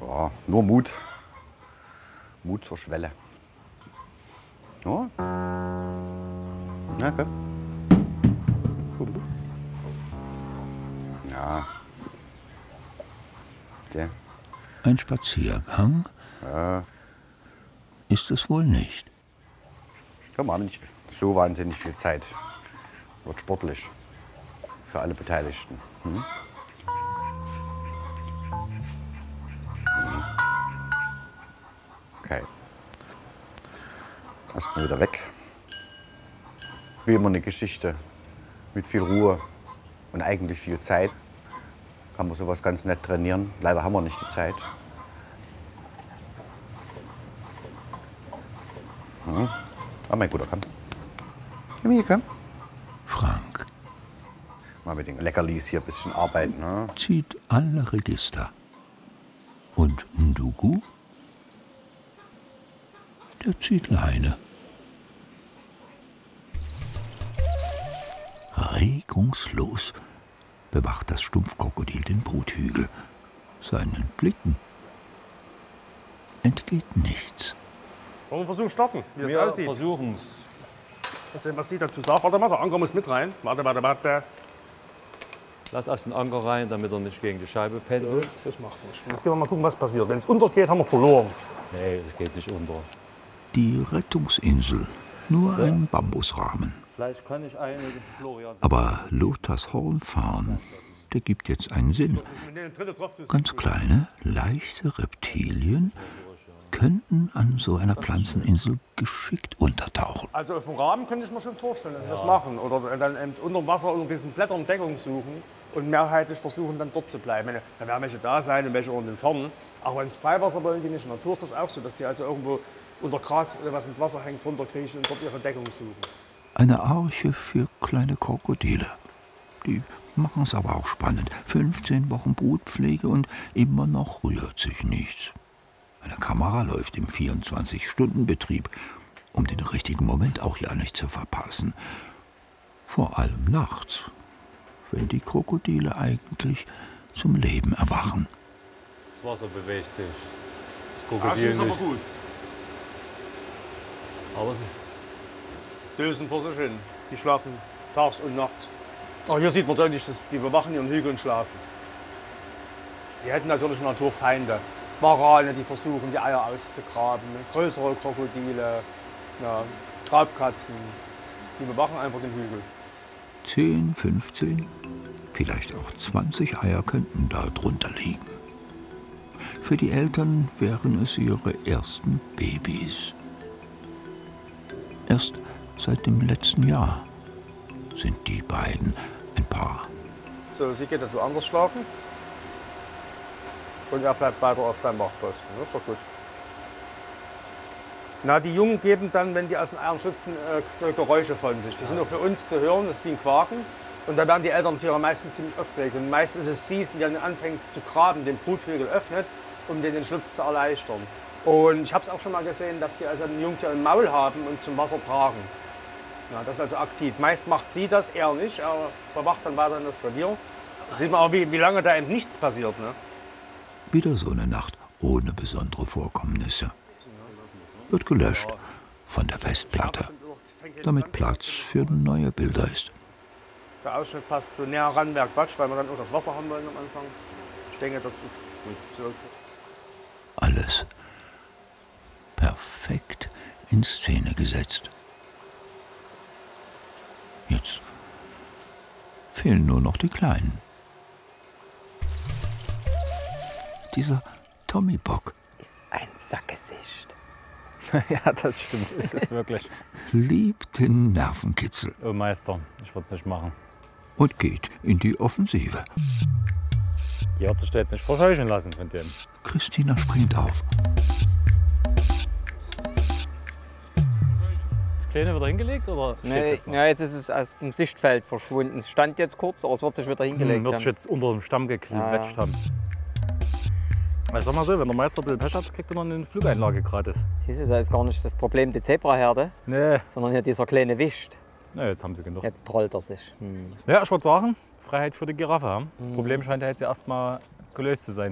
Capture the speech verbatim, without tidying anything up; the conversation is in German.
Ja, nur Mut. Mut zur Schwelle. Ja. Na, komm. Ja. Der. Ein Spaziergang? Ja. Ist es wohl nicht. Komm mal, nicht so wahnsinnig viel Zeit. Wird sportlich. Für alle Beteiligten. Hm? Hm. Okay. Erstmal wieder weg. Wie immer eine Geschichte mit viel Ruhe und eigentlich viel Zeit. Kann man sowas ganz nett trainieren. Leider haben wir nicht die Zeit. Hm. Oh, mein Guter, komm. Komm hier, komm. Frank Mal mit den Leckerlis hier ein bisschen arbeiten. Ne? zieht alle Register. Und Ndugu? Der zieht Leine. Regungslos bewacht das Stumpfkrokodil den Bruthügel. Seinen Blicken entgeht nichts. Wollen wir versuchen starten, wie das Wir aussieht? versuchen es. Was, denn, was sie dazu sagt. Warte mal, der Anker muss mit rein. Warte, warte, warte. Lass erst den Anker rein, damit er nicht gegen die Scheibe So, pendelt. das macht nichts. Jetzt gehen wir mal gucken, was passiert. Wenn es untergeht, haben wir verloren. Nee, es geht nicht unter. Die Rettungsinsel, nur ein Bambusrahmen. Vielleicht kann ich eine Florian. Aber Lothars Hornfarn, der gibt jetzt einen Sinn. Wenn der dritte drauf ist, Ganz kleine, leichte Reptilien könnten an so einer Pflanzeninsel geschickt untertauchen. Also auf dem Rahmen könnte ich mir schon vorstellen, dass wir das machen. Oder dann eben unter dem Wasser unter diesen Blättern Deckung suchen und mehrheitlich versuchen, dann dort zu bleiben. Ich meine, da werden welche da sein und welche unten entfernen. Aber ins Freiwasser wollen die nicht. In der Natur ist das auch so, dass die also irgendwo unter Gras, was ins Wasser hängt, drunter kriechen und dort ihre Deckung suchen. Eine Arche für kleine Krokodile. Die machen es aber auch spannend. fünfzehn Wochen Brutpflege und immer noch rührt sich nichts. Eine Kamera läuft im vierundzwanzig-Stunden-Betrieb, um den richtigen Moment auch ja nicht zu verpassen. Vor allem nachts, wenn die Krokodile eigentlich zum Leben erwachen. Das Wasser bewegt sich. Das Das Krokodil ist aber nicht. gut. Aber sie Dösen vor sich hin. Die schlafen tags und nachts. Aber hier sieht man deutlich, dass die bewachen ihren Hügel und schlafen. Die hätten natürlich in der Natur Feinde. Warane, die versuchen, die Eier auszugraben. Größere Krokodile, ja, Traubkatzen. Die bewachen einfach den Hügel. zehn, fünfzehn, vielleicht auch zwanzig Eier könnten da drunter liegen. Für die Eltern wären es ihre ersten Babys. Erst seit dem letzten Jahr sind die beiden ein Paar. So, sie geht jetzt woanders schlafen. Und er bleibt weiter auf seinem Wachposten. Das ist doch gut. Na, die Jungen geben dann, wenn die aus den Eiern schlüpfen, äh, so Geräusche von sich. Die sind auch für uns zu hören, das ist wie ein Quaken. Und da werden die Elterntiere meistens ziemlich aufgeregt. Und meistens ist es sie, die dann anfängt zu graben, den Bruthügel öffnet, um den, den Schlupf zu erleichtern. Und ich habe es auch schon mal gesehen, dass die also ein Jungtier im Maul haben und zum Wasser tragen. Ja, das ist also aktiv. Meist macht sie das, er nicht. Er bewacht dann weiterhin das Revier. Da sieht man auch, wie, wie lange da eben nichts passiert. Ne? Wieder so eine Nacht ohne besondere Vorkommnisse. Wird gelöscht von der Festplatte, damit Platz für neue Bilder ist. Der Ausschnitt passt so näher ran, wäre Quatsch, weil wir dann auch das Wasser haben wollen am Anfang. Ich denke, das ist gut. So. Alles perfekt in Szene gesetzt. Jetzt fehlen nur noch die Kleinen. Dieser Tommy-Bock Ein Sackgesicht. Ja, das stimmt, ist es wirklich. liebt den Nervenkitzel Oh Meister, ich würde es nicht machen. und geht in die Offensive. Die hat sich da jetzt nicht verscheuchen lassen von dem. Christina springt auf. Kleine wieder hingelegt oder steht Nee, jetzt noch? ja, jetzt ist es aus dem Sichtfeld verschwunden. Es stand jetzt kurz, aber es wird sich wieder hingelegt. Hm, wird sich haben. jetzt unter dem Stamm gequetscht haben. Ich sag mal so, wenn der Meister ein bisschen Pech hat, kriegt er noch eine Flugeinlage gratis. Siehst du, da ist gar nicht das Problem die Zebraherde, Nee, sondern hier dieser kleine Wischt. nee, jetzt haben sie genug. Jetzt trollt er sich. Hm. Ja, ich würde sagen, Freiheit für die Giraffe haben. Problem scheint ja jetzt ja erstmal gelöst zu sein.